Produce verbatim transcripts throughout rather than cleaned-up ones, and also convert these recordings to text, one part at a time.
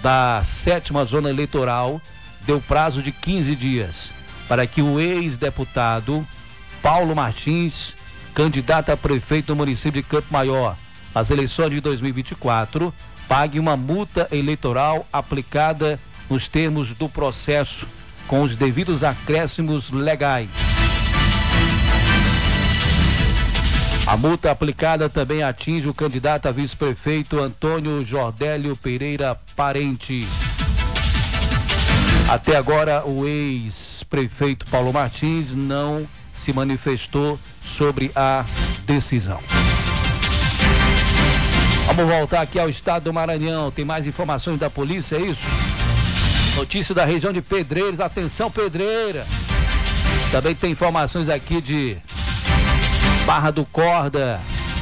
da sétima Zona Eleitoral deu prazo de quinze dias para que o ex-deputado Paulo Martins, candidato a prefeito do município de Campo Maior, às eleições de dois mil e vinte e quatro, pague uma multa eleitoral aplicada nos termos do processo, com os devidos acréscimos legais. A multa aplicada também atinge o candidato a vice-prefeito Antônio Jordélio Pereira Parente. Até agora, o ex-prefeito Paulo Martins não se manifestou sobre a decisão. Vamos voltar aqui ao estado do Maranhão. Tem mais informações da polícia, é isso? Notícia da região de Pedreiras. Atenção, Pedreira. Também tem informações aqui de Barra do Corda.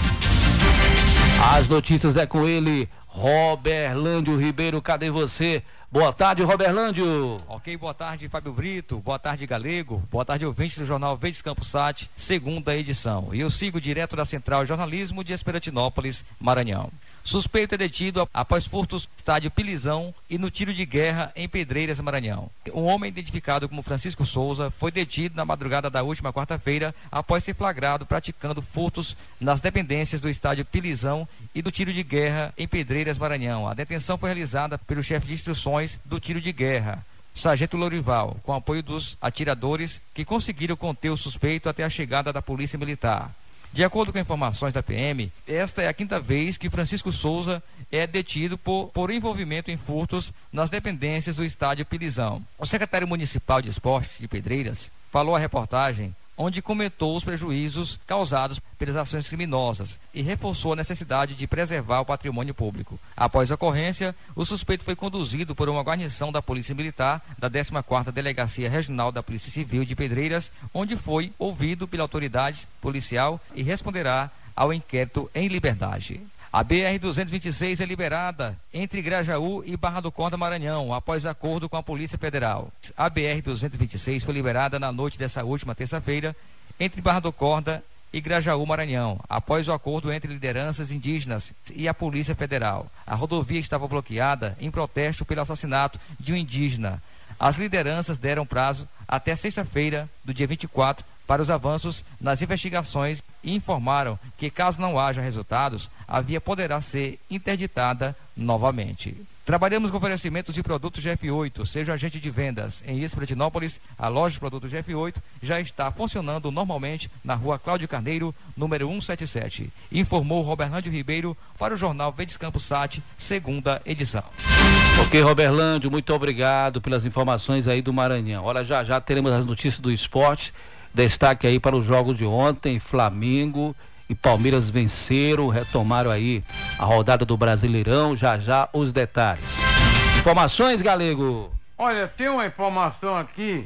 As notícias é com ele, Roberlândio Ribeiro. Cadê você? Boa tarde, Roberlândio. Ok, boa tarde, Fábio Brito. Boa tarde, Galego. Boa tarde, ouvintes do Jornal Verdes Campos Sat, segunda edição. E eu sigo direto da Central Jornalismo de Esperantinópolis, Maranhão. Suspeito é detido após furtos no estádio Pilizão e no tiro de guerra em Pedreiras, Maranhão. Um homem identificado como Francisco Souza foi detido na madrugada da última quarta-feira após ser flagrado praticando furtos nas dependências do estádio Pilizão e do tiro de guerra em Pedreiras, Maranhão. A detenção foi realizada pelo chefe de instruções do tiro de guerra, Sargento Lorival, com apoio dos atiradores que conseguiram conter o suspeito até a chegada da Polícia Militar. De acordo com informações da P M, esta é a quinta vez que Francisco Souza é detido por, por envolvimento em furtos nas dependências do estádio Pilizão. O secretário municipal de esporte de Pedreiras falou à reportagem onde comentou os prejuízos causados pelas ações criminosas e reforçou a necessidade de preservar o patrimônio público. Após a ocorrência, o suspeito foi conduzido por uma guarnição da Polícia Militar da décima quarta Delegacia Regional da Polícia Civil de Pedreiras, onde foi ouvido pela autoridade policial e responderá ao inquérito em liberdade. A B R duzentos e vinte e seis é liberada entre Grajaú e Barra do Corda, Maranhão, após acordo com a Polícia Federal. A B R duzentos e vinte e seis foi liberada na noite dessa última terça-feira entre Barra do Corda e Grajaú, Maranhão, após o acordo entre lideranças indígenas e a Polícia Federal. A rodovia estava bloqueada em protesto pelo assassinato de um indígena. As lideranças deram prazo até sexta-feira do dia vinte e quatro para os avanços nas investigações e informaram que, caso não haja resultados, a via poderá ser interditada novamente. Trabalhamos com oferecimentos de produtos G F oito, seja agente de vendas em Esperantinópolis. A loja de produtos G F oito já está funcionando normalmente na rua Cláudio Carneiro, número cento e setenta e sete. Informou Roberlândio Ribeiro para o Jornal Verdes Campos Sat, segunda edição. Ok, Roberlândio, muito obrigado pelas informações aí do Maranhão. Olha, já já teremos as notícias do esporte. Destaque aí para os jogos de ontem, Flamengo e Palmeiras venceram, retomaram aí a rodada do Brasileirão, já já os detalhes. Informações, Galego? Olha, tem uma informação aqui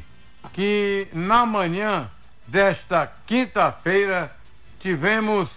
que na manhã desta quinta-feira tivemos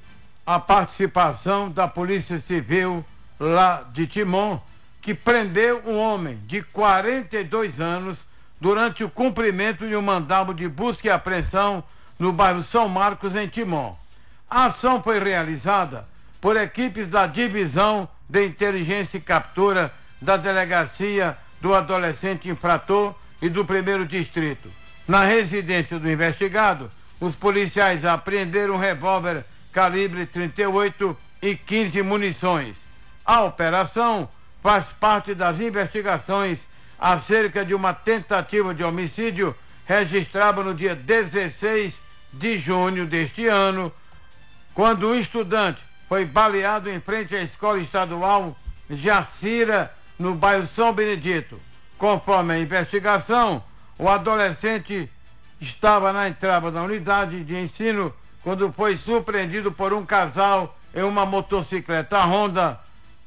a participação da Polícia Civil lá de Timon, que prendeu um homem de quarenta e dois anos durante o cumprimento de um mandado de busca e apreensão no bairro São Marcos, em Timon. A ação foi realizada por equipes da Divisão de Inteligência e Captura da Delegacia do Adolescente Infrator e do Primeiro Distrito. Na residência do investigado, os policiais apreenderam um revólver calibre trinta e oito e quinze munições. A operação faz parte das investigações acerca de uma tentativa de homicídio registrada no dia dezesseis de junho deste ano, quando um estudante foi baleado em frente à Escola Estadual Jacira, no bairro São Benedito. Conforme a investigação, o adolescente estava na entrada da unidade de ensino quando foi surpreendido por um casal em uma motocicleta Honda.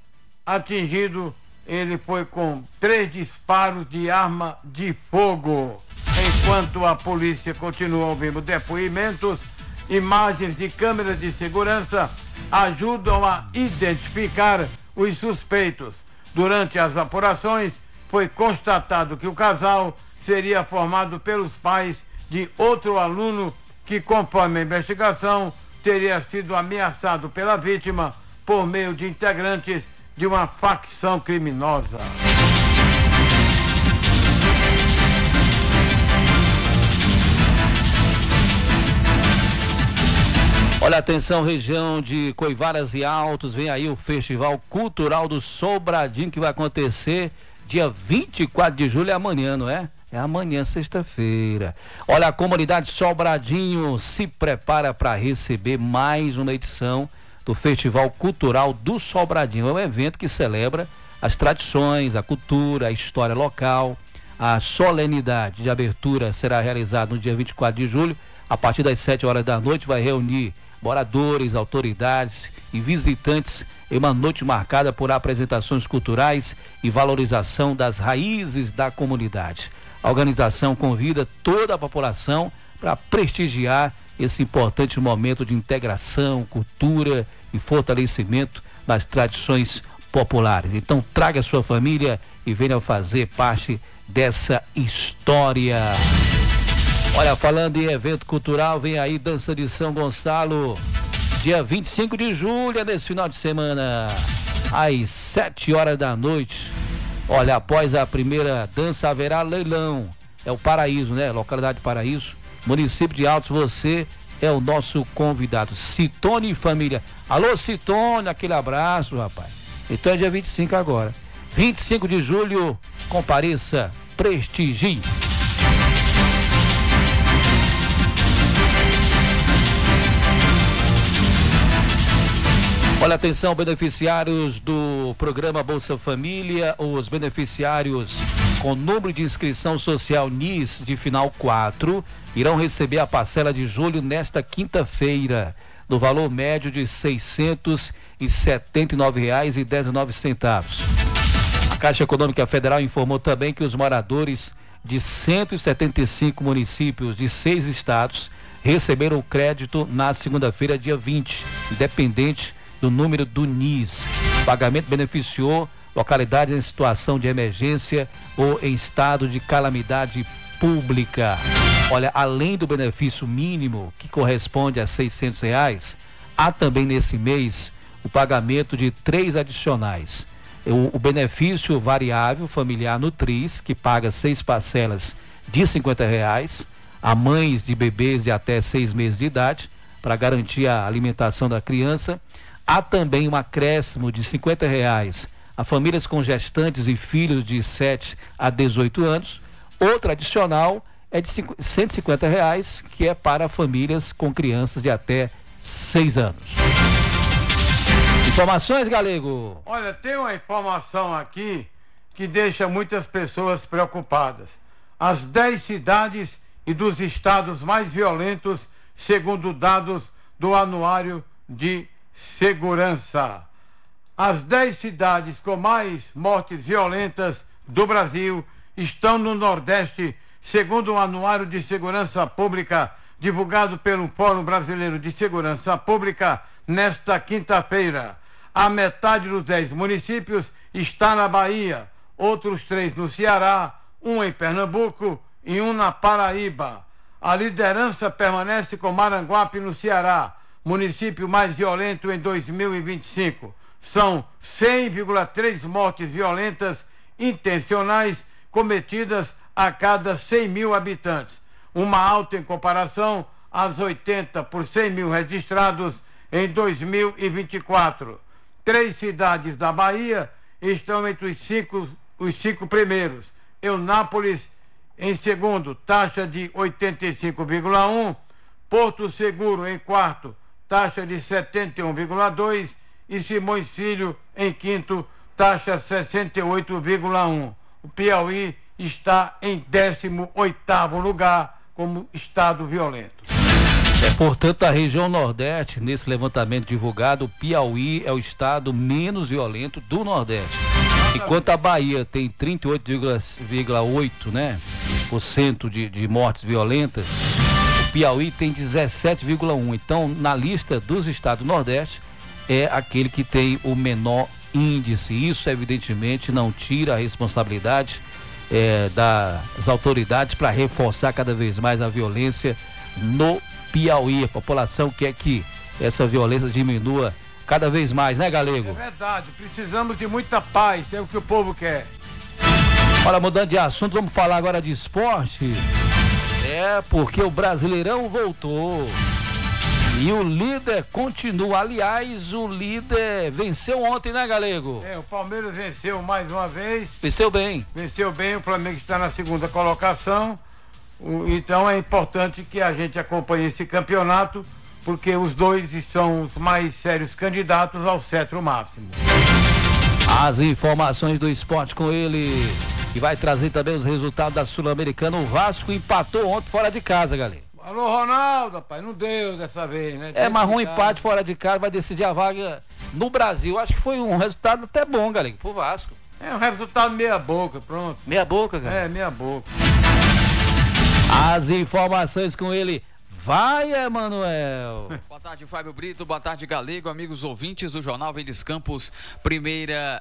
Atingido, ele foi com três disparos de arma de fogo. Enquanto a polícia continua ouvindo depoimentos, imagens de câmeras de segurança ajudam a identificar os suspeitos. Durante as apurações, foi constatado que o casal seria formado pelos pais de outro aluno que, conforme a investigação, teria sido ameaçado pela vítima por meio de integrantes de uma facção criminosa. Olha, atenção, região de Coivaras e Altos, vem aí o Festival Cultural do Sobradinho, que vai acontecer dia vinte e quatro de julho, é amanhã, não é? É amanhã, sexta-feira. Olha, a comunidade Sobradinho se prepara para receber mais uma edição do Festival Cultural do Sobradinho. É um evento que celebra as tradições, a cultura, a história local. A solenidade de abertura será realizada no dia vinte e quatro de julho, a partir das sete horas da noite, vai reunir moradores, autoridades e visitantes em uma noite marcada por apresentações culturais e valorização das raízes da comunidade. A organização convida toda a população para prestigiar esse importante momento de integração, cultura e fortalecimento das tradições populares. Então traga sua família e venha fazer parte dessa história. Olha, falando em evento cultural, vem aí Dança de São Gonçalo, dia vinte e cinco de julho, nesse final de semana, às sete horas da noite. Olha, após a primeira dança haverá leilão. É o Paraíso, né? Localidade Paraíso, município de Altos. Você é o nosso convidado, Citone e família. Alô, Citone, aquele abraço, rapaz. Então é dia vinte e cinco agora. vinte e cinco de julho, compareça, prestigie. Olha, atenção, beneficiários do programa Bolsa Família, os beneficiários com número de inscrição social N I S de final quatro irão receber a parcela de julho nesta quinta-feira, no valor médio de seiscentos e setenta e nove reais e dezenove centavos. A Caixa Econômica Federal informou também que os moradores de cento e setenta e cinco municípios de seis estados receberam o crédito na segunda-feira, dia vinte, independente do número do N I S. O pagamento beneficiou localidades em situação de emergência ou em estado de calamidade pública. Olha, além do benefício mínimo, que corresponde a seiscentos reais, há também nesse mês o pagamento de três adicionais. O, o benefício variável familiar Nutris, que paga seis parcelas de cinquenta reais a mães de bebês de até seis meses de idade, para garantir a alimentação da criança. Há também um acréscimo de cinquenta reais a famílias com gestantes e filhos de sete a dezoito anos. Outra adicional é de cento e cinquenta reais, que é para famílias com crianças de até seis anos. Informações, Galego? Olha, tem uma informação aqui que deixa muitas pessoas preocupadas. As dez cidades e dos estados mais violentos, segundo dados do Anuário de Segurança. As dez cidades com mais mortes violentas do Brasil estão no Nordeste, segundo o Anuário de Segurança Pública, divulgado pelo Fórum Brasileiro de Segurança Pública, nesta quinta-feira. A metade dos dez municípios está na Bahia, outros três no Ceará, um em Pernambuco e um na Paraíba. A liderança permanece com Maranguape, no Ceará, município mais violento em dois mil e vinte e cinco. São cem vírgula três mortes violentas intencionais cometidas a cada cem mil habitantes, uma alta em comparação às oitenta por cem mil registrados em dois mil e vinte e quatro. Três cidades da Bahia estão entre os cinco, os cinco primeiros. Eunápolis em segundo, taxa de oitenta e cinco vírgula um. Porto Seguro em quarto, taxa de setenta e um vírgula dois. E Simões Filho em quinto, taxa sessenta e oito vírgula um. O Piauí está em décimo oitavo lugar como estado violento. É, portanto, a região Nordeste, nesse levantamento divulgado, o Piauí é o estado menos violento do Nordeste. Enquanto a Bahia tem trinta e oito vírgula oito, né, por cento de, de mortes violentas, o Piauí tem dezessete vírgula um. Então, na lista dos estados do Nordeste, é aquele que tem o menor índice. Isso, evidentemente, não tira a responsabilidade é, das autoridades para reforçar cada vez mais a violência no Piauí. A população quer que essa violência diminua cada vez mais, né, Galego? É verdade, precisamos de muita paz, é o que o povo quer. Olha, mudando de assunto, vamos falar agora de esporte. É, porque o Brasileirão voltou. E o líder continua. Aliás, o líder venceu ontem, né, Galego? É, o Palmeiras venceu mais uma vez. Venceu bem. Venceu bem, o Flamengo está na segunda colocação. O, então é importante que a gente acompanhe esse campeonato, porque os dois são os mais sérios candidatos ao cetro máximo. As informações do esporte com ele, que vai trazer também os resultados da Sul-Americana. O Vasco empatou ontem fora de casa, galera. Alô, Ronaldo, rapaz, não deu dessa vez, né? É, mas um empate fora de casa vai decidir a vaga no Brasil. Acho que foi um resultado até bom, galera, pro Vasco. É um resultado meia boca, pronto. Meia boca, cara? É, meia boca. As informações com ele. Vai, Emanuel. Boa tarde, Fábio Brito. Boa tarde, Galego. Amigos ouvintes do Jornal Verdes Campos, primeira...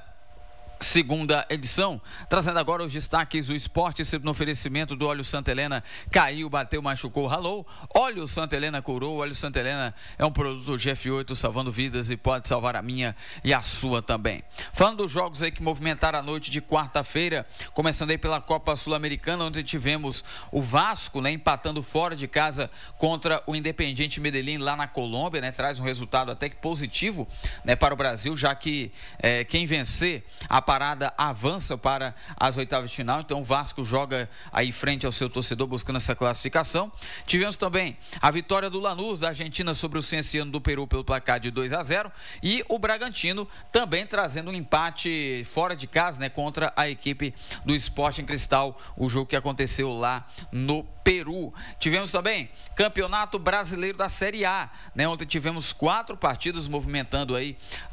segunda edição, trazendo agora os destaques do esporte, sempre no oferecimento do Óleo Santa Helena. Caiu, bateu, machucou, ralou. Óleo Santa Helena curou. Óleo Santa Helena é um produto G F oito, salvando vidas, e pode salvar a minha e a sua também. Falando dos jogos aí que movimentaram a noite de quarta-feira, começando aí pela Copa Sul-Americana, onde tivemos o Vasco, né, empatando fora de casa contra o Independiente Medellín lá na Colômbia, né, traz um resultado até que positivo, né, para o Brasil, já que é, quem vencer a parada avança para as oitavas de final. Então o Vasco joga aí frente ao seu torcedor buscando essa classificação. Tivemos também a vitória do Lanús da Argentina sobre o Cienciano do Peru pelo placar de dois a zero, e o Bragantino também trazendo um empate fora de casa, né, contra a equipe do Sporting Cristal, o jogo que aconteceu lá no Peru. Tivemos também Campeonato Brasileiro da Série A, né? Ontem tivemos quatro partidas movimentando aí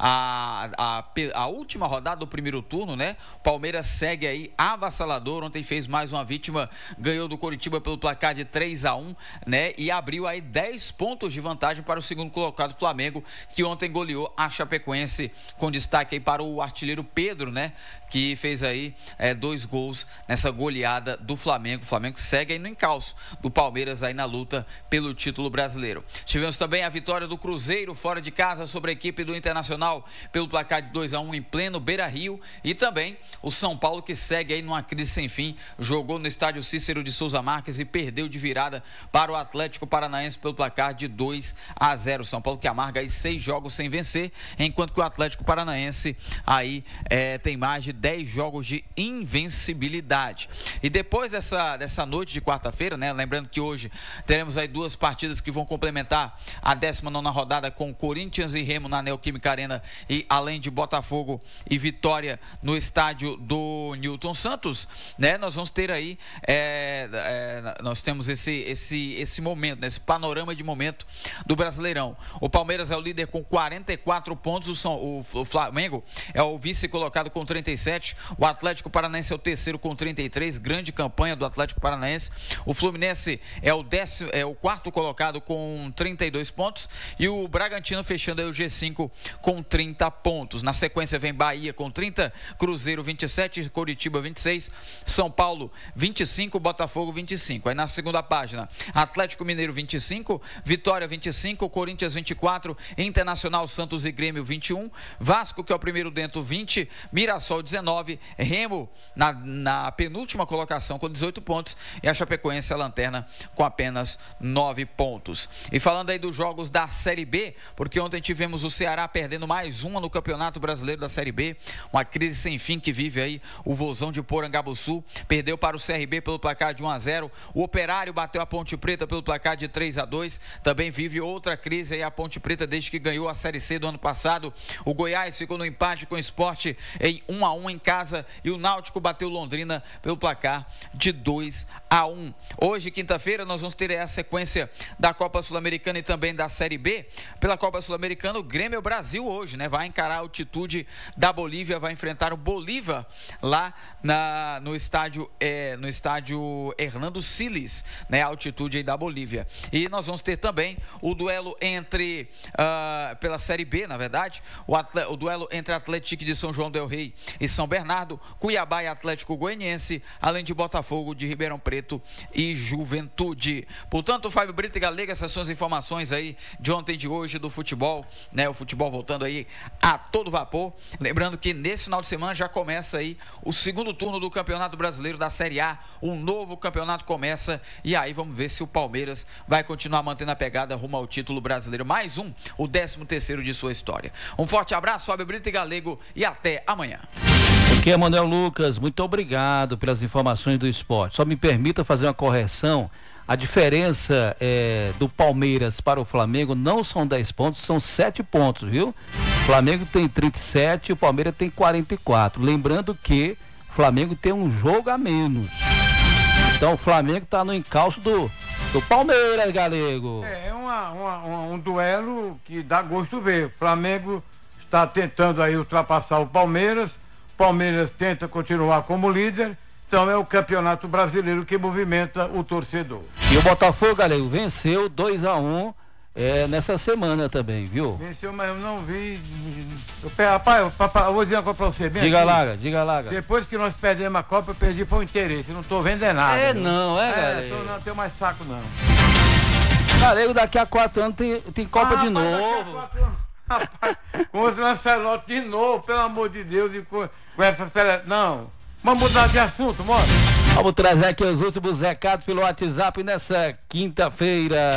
a, a, a última rodada do primeiro turno, né? O Palmeiras segue aí avassalador. Ontem fez mais uma vítima, ganhou do Coritiba pelo placar de três a um, né? E abriu aí dez pontos de vantagem para o segundo colocado Flamengo, que ontem goleou a Chapecoense, com destaque aí para o artilheiro Pedro, né? Que fez aí é, dois gols nessa goleada do Flamengo. O Flamengo segue aí no encalço do Palmeiras aí na luta pelo título brasileiro. Tivemos também a vitória do Cruzeiro fora de casa sobre a equipe do Internacional pelo placar de dois a um em pleno Beira-Rio, e também o São Paulo, que segue aí numa crise sem fim, jogou no estádio Cícero de Souza Marques e perdeu de virada para o Atlético Paranaense pelo placar de dois a zero. São Paulo que amarga aí seis jogos sem vencer, enquanto que o Atlético Paranaense aí é, tem mais de dez jogos de invencibilidade. E depois dessa, dessa noite de quarta-feira, né, lembrando que hoje teremos aí duas partidas que vão complementar a décima nona rodada, com Corinthians e Remo na Neoquímica Arena, e além de Botafogo e Vitória no estádio do Newton Santos, né, nós vamos ter aí é, é, nós temos esse, esse, esse momento, né, esse panorama de momento do Brasileirão. O Palmeiras é o líder com quarenta e quatro pontos, o, São, o, o Flamengo é o vice colocado com trinta e sete, o Atlético Paranaense é o terceiro com trinta e três, grande campanha do Atlético Paranaense. O Fluminense é o, décimo, é o quarto colocado com trinta e dois pontos, e o Bragantino fechando aí o G cinco com trinta pontos. Na sequência vem Bahia com trinta, Cruzeiro vinte e sete, Coritiba vinte e seis, São Paulo vinte e cinco, Botafogo vinte e cinco. Aí na segunda página, Atlético Mineiro vinte e cinco, Vitória vinte e cinco, Corinthians vinte e quatro, Internacional, Santos e Grêmio vinte e um, Vasco, que é o primeiro dentro, vinte, Mirassol dezenove, Remo na, na penúltima colocação com dezoito pontos, e a Chapecoense a lanterna com apenas nove pontos. E falando aí dos jogos da Série B, porque ontem tivemos o Ceará perdendo mais uma no Campeonato Brasileiro da Série B, uma crise sem fim que vive aí o Vozão de Porangabuçu, perdeu para o C R B pelo placar de um a zero, o Operário bateu a Ponte Preta pelo placar de três a dois, também vive outra crise aí a Ponte Preta desde que ganhou a Série C do ano passado. O Goiás ficou no empate com o Sport em um a um em casa, e o Náutico bateu Londrina pelo placar de dois a um. Hoje, quinta-feira, nós vamos ter a sequência da Copa Sul-Americana e também da Série B. Pela Copa Sul-Americana, o Grêmio Brasil hoje, né, vai encarar a altitude da Bolívia, vai enfrentar o Bolívar lá na, no estádio é, no estádio Hernando Siles, né, a altitude aí da Bolívia. E nós vamos ter também o duelo entre uh, pela Série B, na verdade, o, atle, o duelo entre Atlético de São João del Rei e São Bernardo, Cuiabá e Atlético Goianiense, além de Botafogo de Ribeirão Preto e Juventude. Portanto, Fábio Brito e Galega, essas são as informações aí de ontem e de hoje do futebol, né, o futebol voltando aí a todo vapor. Lembrando que nesse final final de semana já começa aí o segundo turno do Campeonato Brasileiro da Série A. Um novo campeonato começa e aí vamos ver se o Palmeiras vai continuar mantendo a pegada rumo ao título brasileiro. Mais um, o décimo terceiro de sua história. Um forte abraço, Fábio Brito e Galego, e até amanhã. Aqui é Manuel Lucas, muito obrigado pelas informações do esporte. Só me permita fazer uma correção. A diferença é, do Palmeiras para o Flamengo não são dez pontos, são sete pontos, viu? O Flamengo tem trinta e sete e o Palmeiras tem quarenta e quatro. Lembrando que o Flamengo tem um jogo a menos. Então o Flamengo está no encalço do, do Palmeiras, Galego. É uma, uma, uma, um duelo que dá gosto ver. O Flamengo está tentando aí ultrapassar o Palmeiras. O Palmeiras tenta continuar como líder. Então é o Campeonato Brasileiro que movimenta o torcedor. E o Botafogo, Galego, venceu dois a um é, nessa semana também, viu? Venceu, mas eu não vi. Eu, rapaz, papai, eu vou dizer uma coisa pra você. Bem diga aqui. lá, diga lá. Depois que nós perdemos a Copa, eu perdi foi o interesse. Eu não tô vendo é nada. É viu? não, é, é Galego? tô, não tenho mais saco, não. Galego, daqui a quatro anos tem, tem Copa ah, de rapaz, novo. Quatro anos, rapaz, com os Lancelotti de novo, pelo amor de Deus, e com, com essa seleção. Não. Vamos mudar de assunto, mora? Vamos trazer aqui os últimos recados pelo WhatsApp nessa quinta-feira.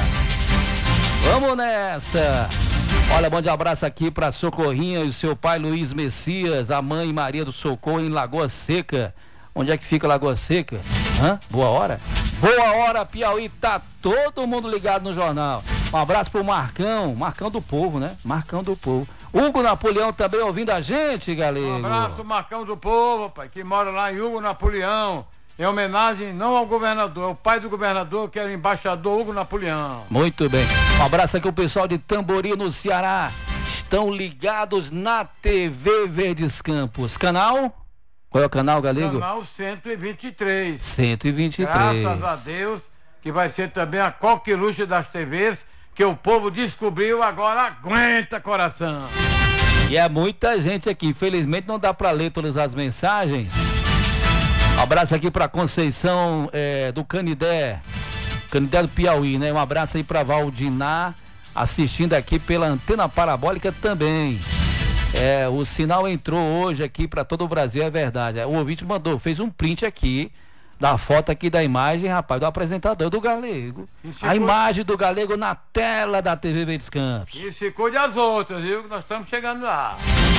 Vamos nessa. Olha, mande um abraço aqui para Socorrinha e o seu pai Luiz Messias, a mãe Maria do Socorro em Lagoa Seca. Onde é que fica Lagoa Seca? Hã? Boa hora? Boa hora, Piauí, tá todo mundo ligado no jornal. Um abraço pro Marcão, Marcão do Povo, né? Marcão do Povo. Hugo Napoleão também ouvindo a gente, galera. Um abraço, Marcão do Povo, pai, que mora lá em Hugo Napoleão. Em homenagem não ao governador, é o pai do governador, que era o embaixador Hugo Napoleão. Muito bem. Um abraço aqui ao pessoal de Tamboril, no Ceará. Estão ligados na T V Verdes Campos. Canal? Qual é o canal, Galego? Canal cento e vinte e três. cento e vinte e três. Graças a Deus, que vai ser também a coqueluche das T Vs, que o povo descobriu, agora aguenta, coração. E é muita gente aqui, infelizmente não dá para ler todas as mensagens. Um abraço aqui para Conceição é, do Canidé, Canidé do Piauí, né? Um abraço aí para Valdinar, assistindo aqui pela antena parabólica também. É, o sinal entrou hoje aqui para todo o Brasil, é verdade. O ouvinte mandou, fez um print aqui da foto aqui da imagem, rapaz, do apresentador do Galego. A imagem do Galego na tela da T V Verdes Campos. E ficou de as outras, viu? Que nós estamos chegando lá.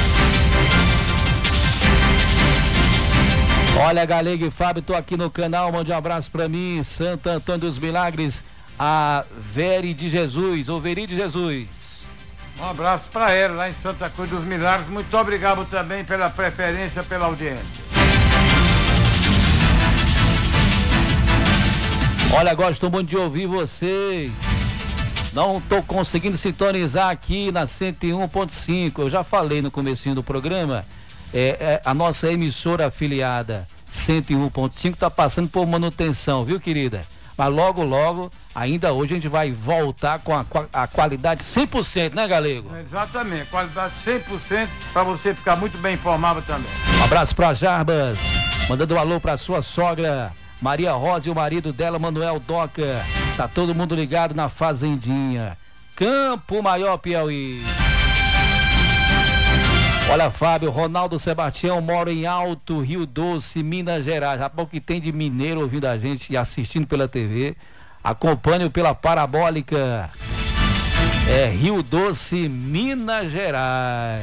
Olha, Galego e Fábio, tô aqui no canal, mande um abraço pra mim, Santo Antônio dos Milagres, a Veri de Jesus, ou Veri de Jesus. Um abraço pra ela lá em Santa Cruz dos Milagres. Muito obrigado também pela preferência, pela audiência. Olha, gosto muito de ouvir vocês. Não tô conseguindo sintonizar aqui na cento e um ponto cinco. Eu já falei no comecinho do programa. É, é, a nossa emissora afiliada cento e um ponto cinco tá passando por manutenção, viu, querida? Mas logo, logo, ainda hoje a gente vai voltar com a, a qualidade cem por cento, né, Galego? Exatamente, qualidade cem por cento para você ficar muito bem informado também. Um abraço pra Jarbas, mandando um alô pra sua sogra Maria Rosa e o marido dela, Manuel Doca. Tá todo mundo ligado na Fazendinha. Campo Maior, Piauí. Olha, Fábio, Ronaldo Sebastião mora em Alto Rio Doce, Minas Gerais. Rapaz, o que tem de mineiro ouvindo a gente e assistindo pela T V. Acompanho pela parabólica. É Rio Doce, Minas Gerais.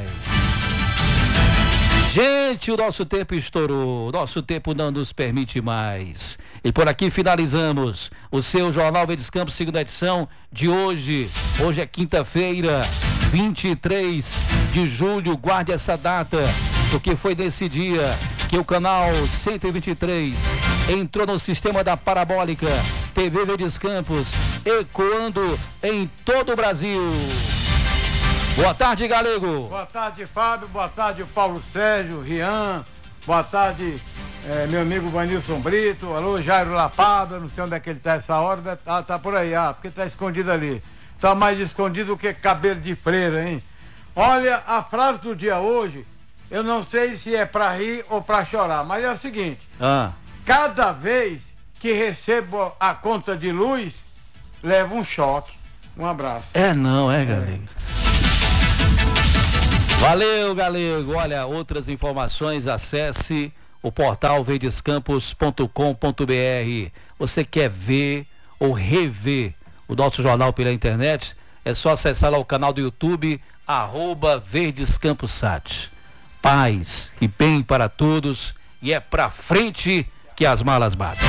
Gente, o nosso tempo estourou, o nosso tempo não nos permite mais. E por aqui finalizamos o seu Jornal Verdes Campos, segunda edição de hoje. Hoje é quinta-feira, vinte e três de julho, guarde essa data, porque foi nesse dia que o canal cento e vinte e três entrou no sistema da parabólica T V Verdes Campos, ecoando em todo o Brasil. Boa tarde, Galego. Boa tarde, Fábio. Boa tarde, Paulo Sérgio, Rian. Boa tarde, é, meu amigo Vanilson Brito. Alô, Jairo Lapada. Não sei onde é que ele tá essa hora. Tá, tá por aí, ah, porque tá escondido ali. Tá mais escondido que cabelo de freira, hein? Olha, a frase do dia hoje, eu não sei se é pra rir ou pra chorar, mas é o seguinte. Ah. Cada vez que recebo a conta de luz, levo um choque. Um abraço. É não, é, Galego. Valeu, Galego. Olha, outras informações, acesse o portal verdescampos ponto com ponto br. Você quer ver ou rever o nosso jornal pela internet? É só acessar lá o canal do YouTube, arroba verdescamposat. Paz e bem para todos, e é pra frente que as malas batem.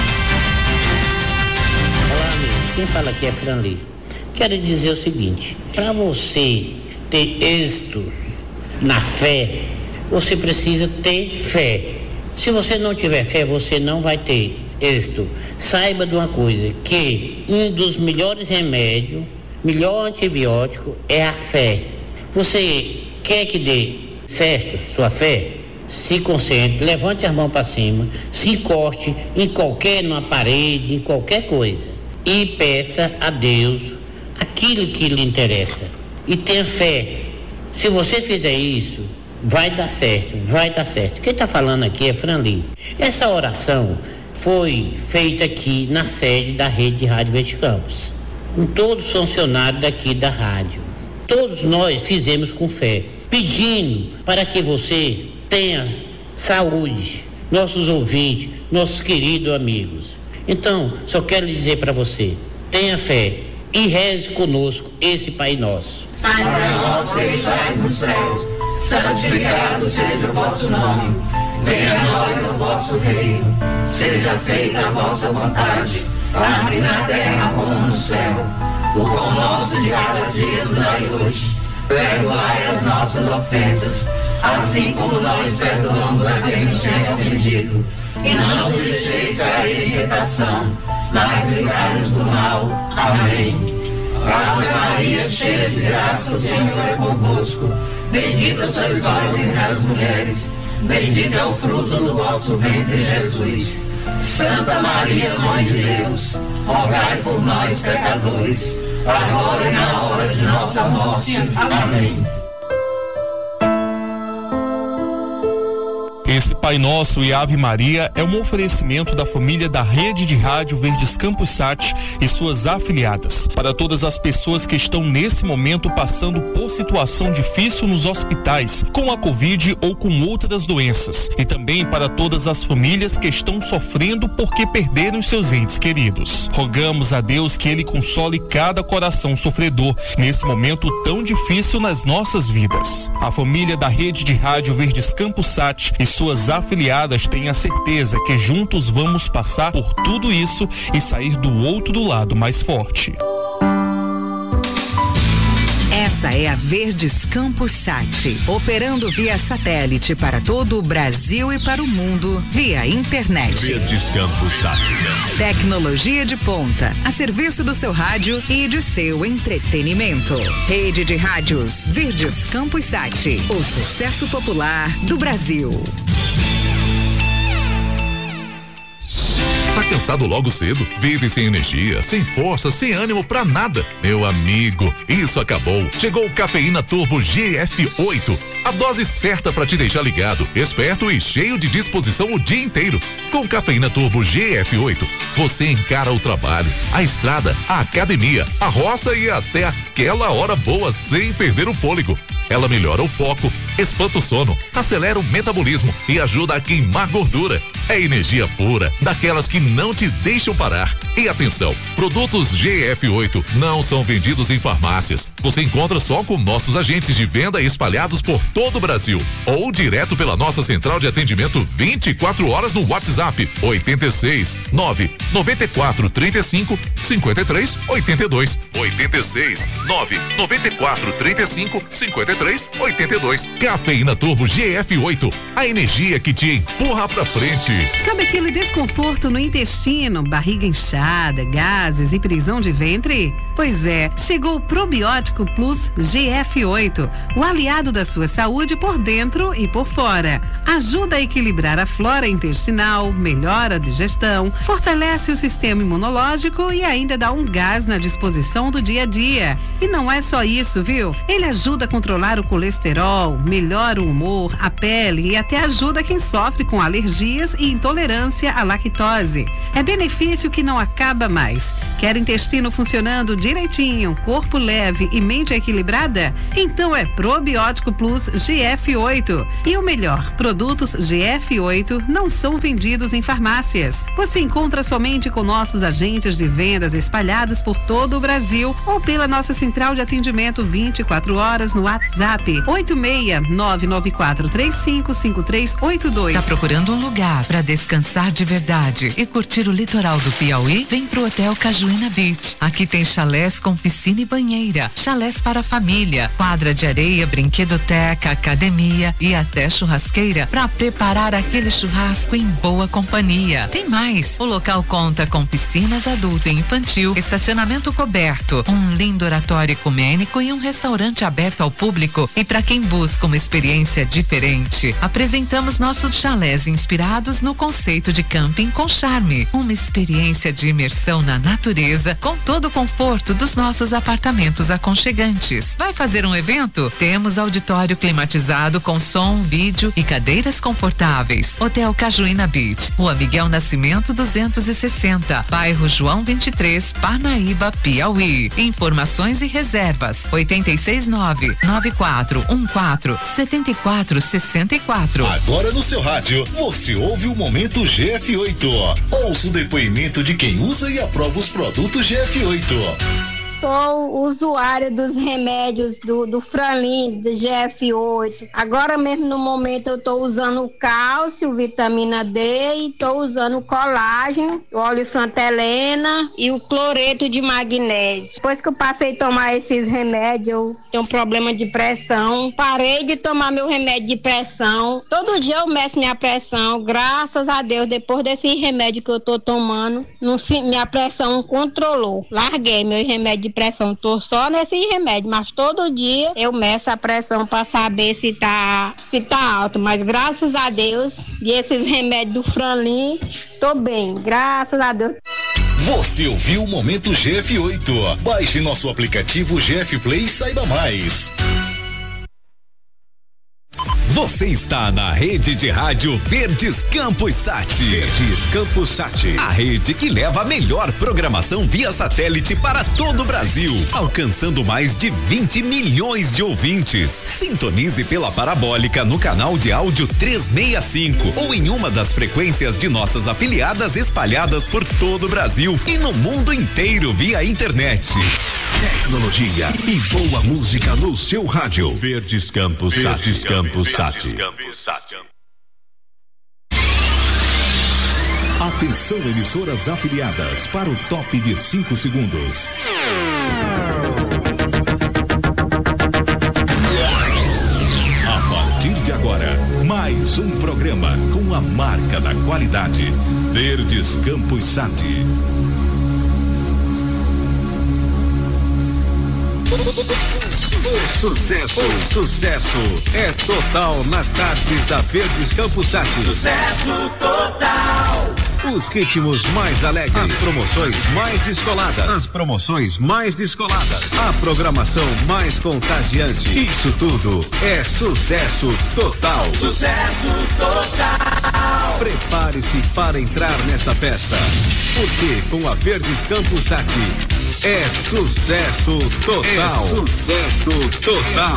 Olá, amigos. Quem fala aqui é Franli. Quero dizer o seguinte: para você ter êxito na fé, você precisa ter fé. Se você não tiver fé, você não vai ter êxito. Saiba de uma coisa, que um dos melhores remédios, melhor antibiótico é a fé. Você quer que dê certo sua fé? Se concentre, levante as mãos para cima, se encoste em qualquer, numa parede, em qualquer coisa, e peça a Deus aquilo que lhe interessa. E tenha fé. Se você fizer isso, vai dar certo, vai dar certo. Quem está falando aqui é Franli. Essa oração foi feita aqui na sede da Rede de Rádio Verde Campos, com todos os funcionários daqui da rádio. Todos nós fizemos com fé, pedindo para que você tenha saúde, nossos ouvintes, nossos queridos amigos. Então, só quero dizer para você, tenha fé e reze conosco esse Pai Nosso. Pai nosso que estais no céu, santificado seja o vosso nome. Venha a nós o vosso reino, seja feita a vossa vontade, assim na terra como no céu. O pão nosso de cada dia nos dai hoje, perdoai as nossas ofensas, assim como nós perdoamos a quem nos tem ofendido. E não nos deixeis cair em tentação, mas livrai-nos do mal. Amém. Ave Maria, cheia de graça, o Senhor é convosco. Bendita sois vós entre as mulheres, bendito é o fruto do vosso ventre, Jesus. Santa Maria, Mãe de Deus, rogai por nós, pecadores, agora e na hora de nossa morte. Amém. Esse Pai Nosso e Ave Maria é um oferecimento da família da Rede de Rádio Verdes Campos Sat e suas afiliadas. Para todas as pessoas que estão nesse momento passando por situação difícil nos hospitais, com a Covid ou com outras doenças. E também para todas as famílias que estão sofrendo porque perderam seus entes queridos. Rogamos a Deus que Ele console cada coração sofredor nesse momento tão difícil nas nossas vidas. A família da Rede de Rádio Verdes Campos Sat e suas afiliadas têm a certeza que juntos vamos passar por tudo isso e sair do outro do lado mais forte. Essa é a Verdes Campos Sat, operando via satélite para todo o Brasil e para o mundo via internet. Verdes Campos Sat. Tecnologia de ponta, a serviço do seu rádio e de seu entretenimento. Rede de Rádios Verdes Campos Sat, o sucesso popular do Brasil. Tá cansado logo cedo? Vive sem energia, sem força, sem ânimo pra nada? Meu amigo, isso acabou. Chegou o Cafeína Turbo G F oito. A dose certa para te deixar ligado, esperto e cheio de disposição o dia inteiro. Com Cafeína Turbo G F oito, você encara o trabalho, a estrada, a academia, a roça e até aquela hora boa sem perder o fôlego. Ela melhora o foco, espanta o sono, acelera o metabolismo e ajuda a queimar gordura. É energia pura, daquelas que não te deixam parar. E atenção, produtos G F oito não são vendidos em farmácias. Você encontra só com nossos agentes de venda espalhados por todo o Brasil. Ou direto pela nossa central de atendimento vinte e quatro horas no WhatsApp oito seis nove nove quatro três cinco cinco três oito dois. oito seis nove nove quatro três cinco cinco três oito dois. Cafeína Turbo G F oito, a energia que te empurra pra frente. Sabe aquele desconforto no intestino, barriga inchada, gases e prisão de ventre? Pois é, chegou o Probiótico Plus G F oito, o aliado da sua saúde por dentro e por fora. Ajuda a equilibrar a flora intestinal, melhora a digestão, fortalece o sistema imunológico e ainda dá um gás na disposição do dia a dia. E não é só isso, viu? Ele ajuda a controlar o colesterol, melhora o humor, a pele e até ajuda quem sofre com alergias e intolerância à lactose. É benefício que não acaba mais. Quer intestino funcionando direitinho, corpo leve e e mente equilibrada? Então é Probiótico Plus G F oito. E o melhor, produtos G F oito não são vendidos em farmácias. Você encontra somente com nossos agentes de vendas espalhados por todo o Brasil ou pela nossa central de atendimento vinte e quatro horas no WhatsApp oito seis nove nove quatro três cinco cinco três oito dois. Tá procurando um lugar para descansar de verdade e curtir o litoral do Piauí? Vem pro Hotel Cajuína Beach. Aqui tem chalés com piscina e banheira, chalés para família, quadra de areia, brinquedoteca, academia e até churrasqueira para preparar aquele churrasco em boa companhia. Tem mais, o local conta com piscinas adulto e infantil, estacionamento coberto, um lindo oratório ecumênico e um restaurante aberto ao público. E para quem busca uma experiência diferente, apresentamos nossos chalés inspirados no conceito de camping com charme, uma experiência de imersão na natureza com todo o conforto dos nossos apartamentos aconchegantes. Vai fazer um evento? Temos auditório climatizado com som, vídeo e cadeiras confortáveis. Hotel Cajuína Beach, Rua Miguel Nascimento duzentos e sessenta, bairro João vinte e três, Parnaíba, Piauí. Informações e reservas oito seis nove nove quatro um quatro sete quatro seis quatro. Agora no seu rádio, você ouve o Momento G F oito. Ouça o depoimento de quem usa e aprova os produtos G F oito. Sou usuária dos remédios do, do Franlin, do G F oito. Agora mesmo no momento eu tô usando o cálcio, vitamina D e tô usando o colágeno, o óleo Santa Helena e o cloreto de magnésio. Depois que eu passei a tomar esses remédios, eu tenho um problema de pressão. Parei de tomar meu remédio de pressão. Todo dia eu meço minha pressão. Graças a Deus, depois desse remédio que eu tô tomando, não, minha pressão controlou. Larguei meu remédio de pressão, tô só nesse remédio, mas todo dia eu meço a pressão para saber se tá, se tá alto, mas graças a Deus, e esses remédios do Franlin, tô bem, graças a Deus. Você ouviu o Momento G F oito. Baixe nosso aplicativo G F Play e saiba mais. Você está na rede de rádio Verdes Campos Sat. Verdes Campos Sat. A rede que leva a melhor programação via satélite para todo o Brasil, alcançando mais de vinte milhões de ouvintes. Sintonize pela parabólica no canal de áudio trezentos e sessenta e cinco ou em uma das frequências de nossas afiliadas espalhadas por todo o Brasil e no mundo inteiro via internet. Tecnologia e boa música no seu rádio. Verdes Campos Sat. Verdes Campos Sat. Atenção, emissoras afiliadas, para o top de cinco segundos. A partir de agora, mais um programa com a marca da qualidade. Verdes Campos Sat. O sucesso, o sucesso é total nas tardes da Verdes Campos Sat. Sucesso total. Os ritmos mais alegres, as promoções mais descoladas, as promoções mais descoladas, a programação mais contagiante. Isso tudo é sucesso total. Sucesso total. Prepare-se para entrar nesta festa, porque com a Verdes Campos Sat é sucesso total. É sucesso total.